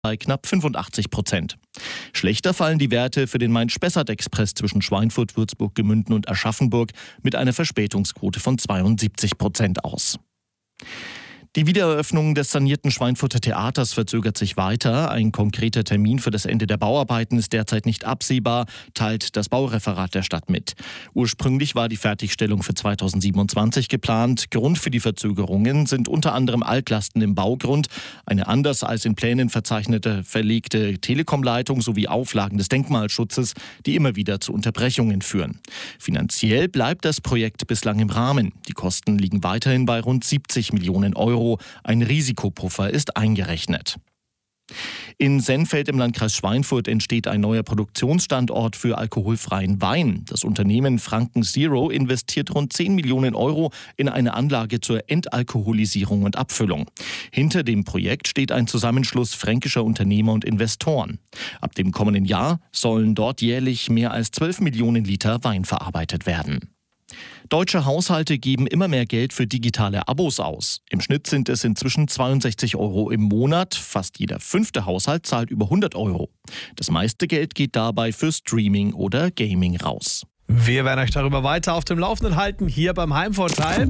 bei knapp 85%. Schlechter fallen die Werte für den Main-Spessart-Express zwischen Schweinfurt, Würzburg, Gemünden und Aschaffenburg mit einer Verspätungsquote von 72% aus. Die Wiedereröffnung des sanierten Schweinfurter Theaters verzögert sich weiter. Ein konkreter Termin für das Ende der Bauarbeiten ist derzeit nicht absehbar, teilt das Baureferat der Stadt mit. Ursprünglich war die Fertigstellung für 2027 geplant. Grund für die Verzögerungen sind unter anderem Altlasten im Baugrund, eine anders als in Plänen verzeichnete verlegte Telekom-Leitung sowie Auflagen des Denkmalschutzes, die immer wieder zu Unterbrechungen führen. Finanziell bleibt das Projekt bislang im Rahmen. Die Kosten liegen weiterhin bei rund 70 Millionen Euro. Ein Risikopuffer ist eingerechnet. In Sennfeld im Landkreis Schweinfurt entsteht ein neuer Produktionsstandort für alkoholfreien Wein. Das Unternehmen Franken Zero investiert rund 10 Millionen Euro in eine Anlage zur Entalkoholisierung und Abfüllung. Hinter dem Projekt steht ein Zusammenschluss fränkischer Unternehmer und Investoren. Ab dem kommenden Jahr sollen dort jährlich mehr als 12 Millionen Liter Wein verarbeitet werden. Deutsche Haushalte geben immer mehr Geld für digitale Abos aus. Im Schnitt sind es inzwischen 62 Euro im Monat. Fast jeder 5. Haushalt zahlt über 100 Euro. Das meiste Geld geht dabei für Streaming oder Gaming raus. Wir werden euch darüber weiter auf dem Laufenden halten, hier beim Heimvorteil.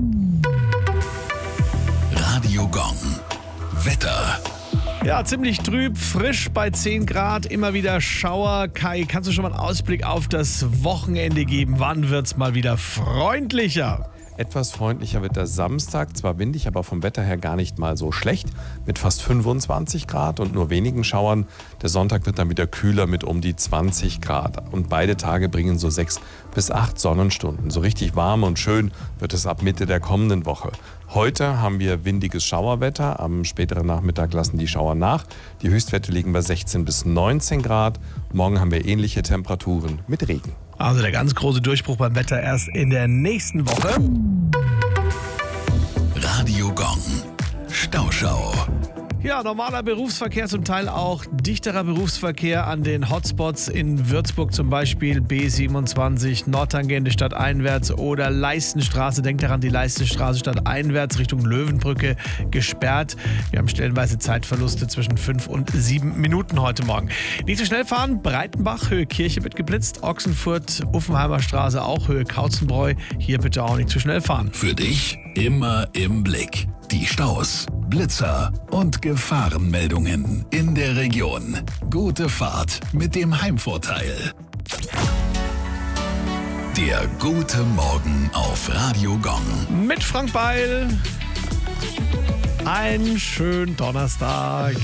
Radio Gong. Wetter. Ja, ziemlich trüb, frisch bei 10 Grad, immer wieder Schauer. Kai, kannst du schon mal einen Ausblick auf das Wochenende geben? Wann wird's mal wieder freundlicher? Etwas freundlicher wird der Samstag, zwar windig, aber vom Wetter her gar nicht mal so schlecht, mit fast 25 Grad und nur wenigen Schauern. Der Sonntag wird dann wieder kühler mit um die 20 Grad und beide Tage bringen so 6 bis 8 Sonnenstunden. So richtig warm und schön wird es ab Mitte der kommenden Woche. Heute haben wir windiges Schauerwetter, am späteren Nachmittag lassen die Schauer nach. Die Höchstwerte liegen bei 16 bis 19 Grad. Morgen haben wir ähnliche Temperaturen mit Regen. Also der ganz große Durchbruch beim Wetter erst in der nächsten Woche. Radio Gong. Stauschau. Ja, normaler Berufsverkehr, zum Teil auch dichterer Berufsverkehr an den Hotspots in Würzburg, zum Beispiel B27, Nordtangente stadteinwärts oder Leistenstraße. Denkt daran, die Leistenstraße stadteinwärts Richtung Löwenbrücke gesperrt. Wir haben stellenweise Zeitverluste zwischen 5 und 7 Minuten heute Morgen. Nicht so schnell fahren, Breitenbach, Höhe Kirche wird geblitzt, Ochsenfurt, Uffenheimer Straße auch, Höhe Kautzenbräu. Hier bitte auch nicht zu schnell fahren. Für dich immer im Blick. Die Staus, Blitzer und Gefahrenmeldungen in der Region. Gute Fahrt mit dem Heimvorteil. Der gute Morgen auf Radio Gong. Mit Frank Beil. Einen schönen Donnerstag.